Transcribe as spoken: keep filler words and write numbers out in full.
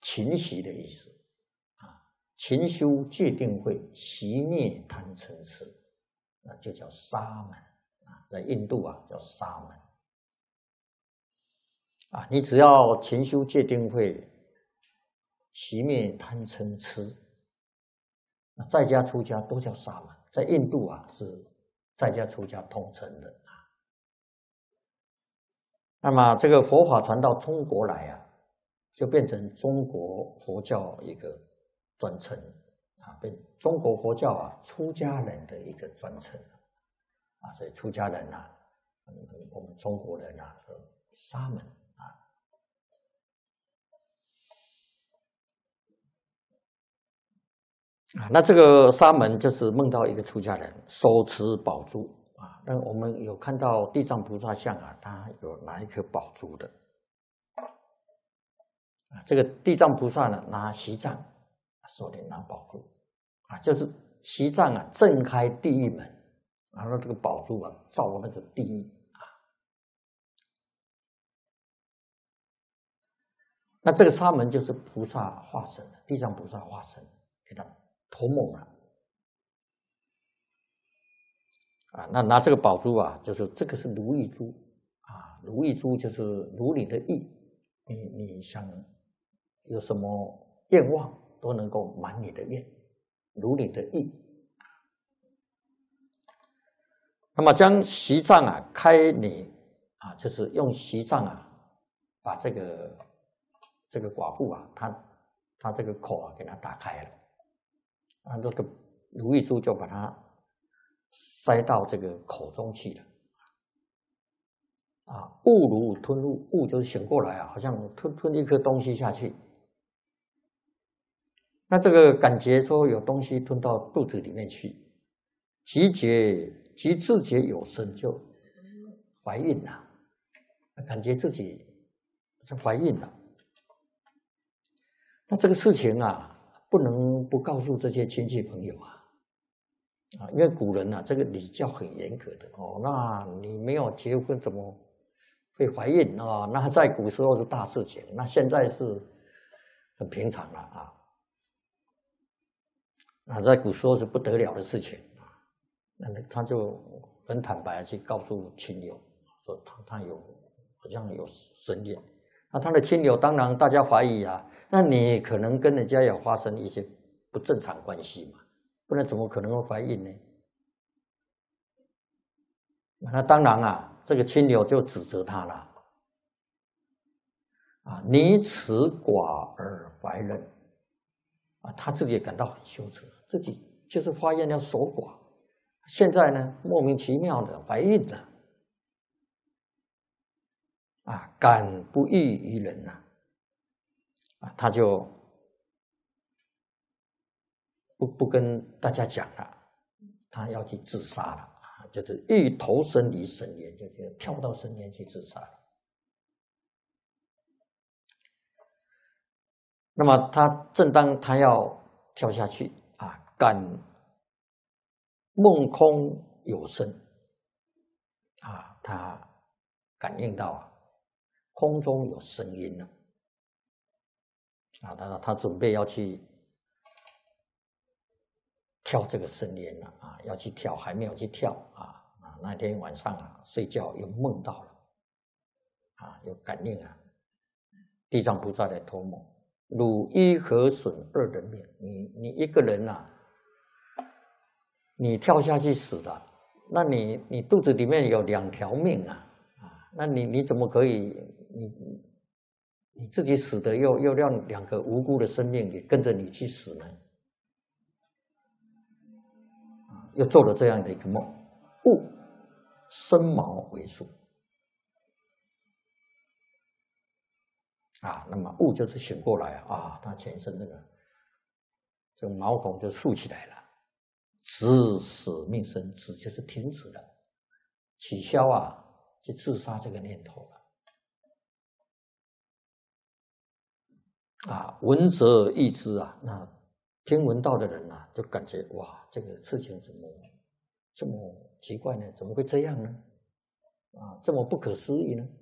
勤习的意思啊，勤修戒定慧，息灭贪嗔痴，那就叫沙门啊，在印度啊叫沙门啊，你只要勤修戒定慧，息灭贪嗔痴，那在家出家都叫沙门，在印度啊是在家出家通称的啊。那么这个佛法传到中国来啊，就变成中国佛教一个专称啊，变中国佛教啊出家人的一个专称啊，所以出家人啊，嗯，我们中国人啊说沙门啊。啊，那这个沙门就是梦到一个出家人手持宝珠啊，但我们有看到地藏菩萨像啊，他有拿一颗宝珠的啊。这个地藏菩萨呢，拿席杖，手里拿宝珠啊，就是席杖啊，震开地狱门，然后这个宝珠啊，照那个地狱啊。那这个沙门就是菩萨化身的，地藏菩萨化身，给他托梦了啊。那拿这个宝珠啊，就是这个是如意珠啊，如意珠就是如你的意，你你想有什么愿望都能够满你的愿，如你的意。那么将席杖啊开你啊，就是用席杖啊把这个这个寡妇啊，她她这个口啊给她打开了。啊，这个如意珠就把它塞到这个口中去了，啊，悟如吞入，悟就是醒过来啊，好像吞吞一颗东西下去。那这个感觉说有东西吞到肚子里面去，即觉即自觉有生，就怀孕了，感觉自己就怀孕了。那这个事情啊，不能不告诉这些亲戚朋友啊，啊，因为古人啊，这个礼教很严格的哦。那你没有结婚怎么会怀孕啊？那在古时候是大事情，那现在是很平常了啊。啊，在古时候是不得了的事情啊。那他就很坦白去告诉亲友，说他他有好像有身孕。那他的亲友当然大家怀疑啊，那你可能跟人家有发生一些不正常关系嘛，不然怎么可能会怀孕呢？那当然啊，这个亲友就指责他了啊，你此寡而怀孕啊，他自己也感到很羞耻，自己就是发愿要守寡，现在呢莫名其妙的怀孕了啊，敢不欲于人呐啊，他就不不跟大家讲了，他要去自杀了啊，就是欲投身于深渊，就就跳到深渊去自杀了。那么他正当他要跳下去啊，感梦空有声啊，他感应到啊空中有声音了啊，他他准备要去跳这个深渊了啊，要去跳，还没有去跳啊啊！那天晚上啊，睡觉又梦到了啊，有感应啊，地藏菩萨在托梦，汝一何损二人命？你你一个人呐、啊，你跳下去死了，那你你肚子里面有两条命啊啊，那你你怎么可以你你自己死的又又让两个无辜的生命也跟着你去死呢？又做了这样的一个梦，悟生毛为数啊，那么悟就是醒过来啊，他全身那个这个毛孔就竖起来了，止死命生，止就是停止了，取消啊，去自杀这个念头了啊，闻者亦知啊，那听闻到的人啊，就感觉哇，这个事情怎么这么奇怪呢？怎么会这样呢？啊，这么不可思议呢？